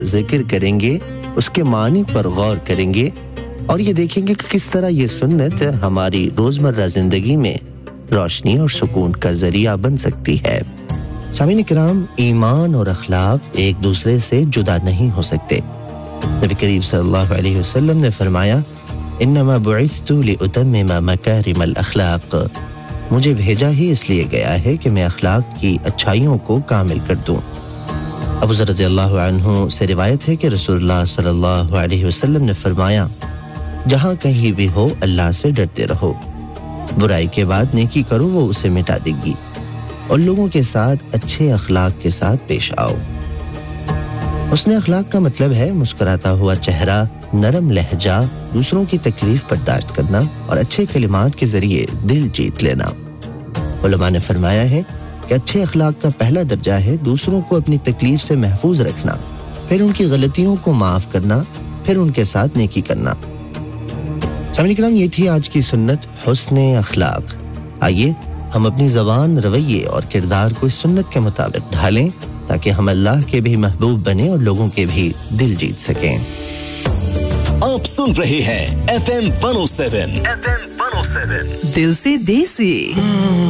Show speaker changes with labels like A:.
A: ذکر کریں گے, اس کے معنی پر غور کریں گے اور یہ دیکھیں گے کہ کس طرح یہ سنت ہماری روزمرہ زندگی میں روشنی اور سکون کا ذریعہ بن سکتی ہے. سامعین کرام, ایمان اور اخلاق ایک دوسرے سے جدا نہیں ہو سکتے. نبی کریم صلی اللہ علیہ وسلم نے فرمایا, انما بعثت لاتمم مکارم الاخلاق, مجھے بھیجا ہی اس لیے گیا ہے کہ میں اخلاق کی اچھائیوں کو کامل کر دوں. ابو ذر رضی اللہ عنہ سے روایت ہے کہ رسول اللہ صلی اللہ علیہ وسلم نے فرمایا, جہاں کہیں بھی ہو اللہ سے ڈرتے رہو, برائی کے بعد نیکی کرو, وہ اسے مٹا دے گی, اور لوگوں کے ساتھ اچھے اخلاق کے ساتھ پیش آؤ. حسن اخلاق کا مطلب ہے مسکراتا ہوا چہرہ, نرم لہجہ, دوسروں کی تکلیف برداشت کرنا اور اچھے کلمات کے ذریعے دل جیت لینا. علماء نے فرمایا ہے کہ اچھے اخلاق کا پہلا درجہ ہے دوسروں کو اپنی تکلیف سے محفوظ رکھنا, پھر ان کی غلطیوں کو معاف کرنا, پھر ان کے ساتھ نیکی کرنا. سامعین کرام, یہ تھی آج کی سنت حسن اخلاق. آئیے ہم اپنی زبان, رویے اور کردار کو اس سنت کے مطابق ڈھالیں تاکہ ہم اللہ کے بھی محبوب بنیں اور لوگوں کے بھی دل جیت سکیں.
B: آپ سن رہے ہیں FM 107 دل سے دیسی.